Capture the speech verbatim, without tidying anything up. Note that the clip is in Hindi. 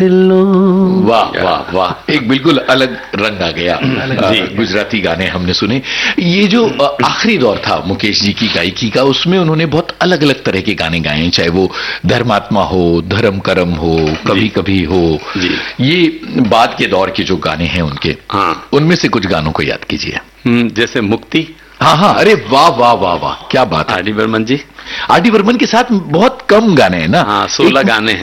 वाह वाह वाह, एक बिल्कुल अलग रंग आ गया। गुजराती गाने हमने सुने। ये जो आखिरी दौर था मुकेश जी की गायकी का, उसमें उन्होंने बहुत अलग अलग तरह के गाने गाए, चाहे वो धर्मात्मा हो, धर्म करम हो, कभी कभी हो। ये बाद के दौर के जो गाने हैं उनके, हाँ, उनमें से कुछ गानों को याद कीजिए। जैसे मुक्ति। हाँ हाँ, अरे वाह वाह वाह वाह, क्या बात है। आर डी बर्मन जी। आर डी बर्मन के साथ बहुत कम गाने हैं ना। हाँ, सोलह गाने हैं।